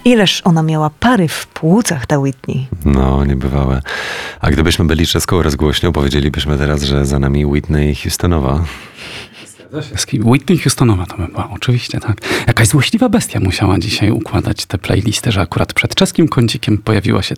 Ileż ona miała pary w płucach, ta Whitney. No, niebywałe. A gdybyśmy byli czeską rozgłośnią, powiedzielibyśmy teraz, że za nami Whitney Houstonowa. Whitney Houstonowa to by była, oczywiście, tak. Jakaś złośliwa bestia musiała dzisiaj układać tę playlistę, że akurat przed czeskim kącikiem pojawiła się